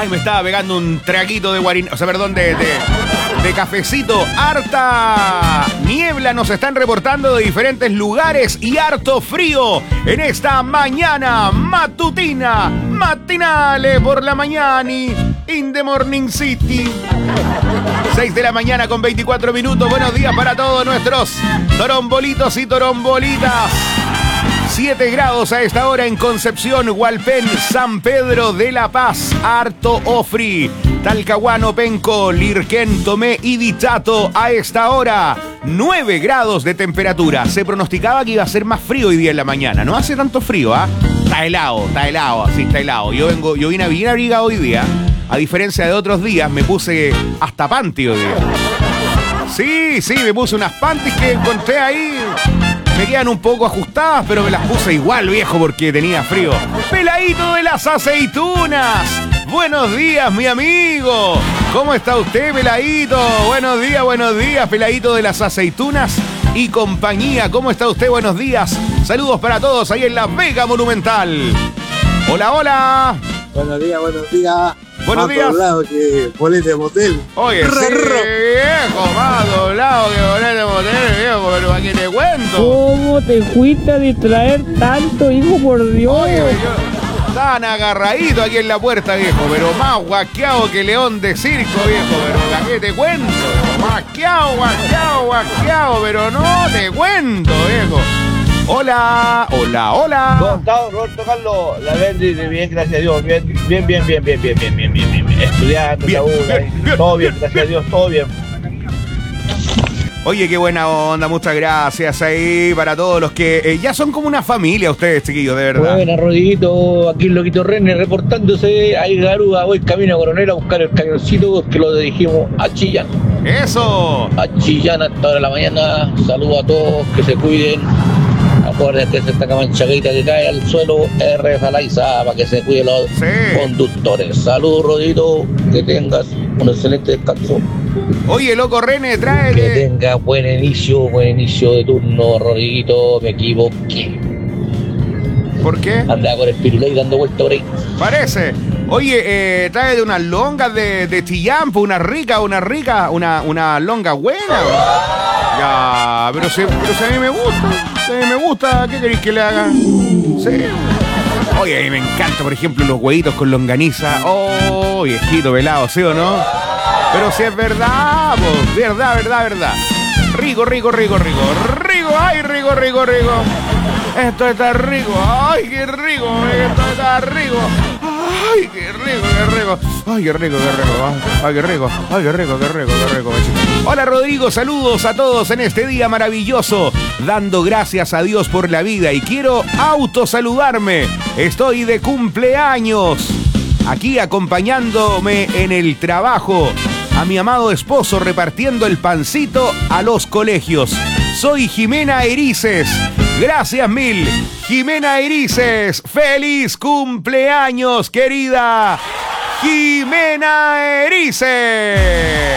Ay, me estaba pegando un traguito de guarín, o sea, perdón, de cafecito. Harta niebla nos están reportando de diferentes lugares y harto frío en esta mañana matutina, matinale por la mañana, in the morning city. 6 de la mañana con 24 minutos. Buenos días para todos nuestros torombolitos y torombolitas. 7 grados a esta hora en Concepción, Hualpén, San Pedro de la Paz, Harto Ofri, Talcahuano, Penco, Lirquén, Tomé y Dichato a esta hora. 9 grados de temperatura. Se pronosticaba que iba a ser más frío hoy día en la mañana. No hace tanto frío, ¿ah? Está helado, así está helado. Yo vine bien abrigado hoy día. A diferencia de otros días, me puse hasta panty hoy día. Sí, me puse unas panties que encontré ahí. Me quedan un poco ajustadas, pero me las puse igual, viejo, porque tenía frío. Peladito de las aceitunas. Buenos días, mi amigo. ¿Cómo está usted, Peladito? Buenos días, Peladito de las aceitunas y compañía. ¿Cómo está usted? Buenos días. Saludos para todos ahí en la Vega Monumental. Hola. Buenos días. Buenos días. Más doblado que bolete de motel. Oye, sí, viejo, más doblado que bolete de motel, viejo, pero ¿para qué te cuento? ¿Cómo te fuiste a distraer tanto, hijo, por Dios? Oye, estaban agarraditos aquí en la puerta, viejo, pero más guaqueado que león de circo, viejo, pero ¿para qué te cuento? Guaqueado, pero no te cuento, viejo. Hola. ¿Cómo está, Roberto Carlos? La bendice bien, gracias a Dios. Bien. Estudiando, Bien. Todo bien, gracias a Dios, todo bien. Oye, qué buena onda, muchas gracias ahí para todos los que ya son como una familia ustedes, chiquillos, de verdad. Buena, Rodiguito, aquí el Loquito René reportándose. Ahí Garúa, voy camino a Coronel a buscar el camioncito que lo dirigimos a Chillán. ¡Eso! A Chillán a esta hora de la mañana. Saludos a todos, que se cuiden. Acuérdense de esta camanchaguita que cae al suelo, Falaiza, para que se cuiden los conductores. Saludos, Rodito, que tengas un excelente descanso. Oye, loco René, trae que tenga buen inicio de turno, Rodito, me equivoqué. ¿Por qué? Andaba con el piruley dando vuelta por ahí. Parece. Oye, trae de unas longas de Chillampo, una longa buena. Ya, pero si a mí me gusta, ¿qué queréis que le haga? Sí. Oye, a mí me encanta, por ejemplo, los huevitos con longaniza. Oh, viejito pelado, ¿sí o no? Pero si es verdad, pues, verdad. Rico. Ay, rico. Esto está rico. Ay, qué rico. Esto está rico. Ay, qué rico. Ay, qué rico. Hola, Rodrigo, saludos a todos en este día maravilloso, dando gracias a Dios por la vida y quiero autosaludarme. Estoy de cumpleaños, aquí acompañándome en el trabajo, a mi amado esposo repartiendo el pancito a los colegios. Soy Jimena Erices. Gracias mil, Jimena Erices. ¡Feliz cumpleaños, querida Jimena Erices!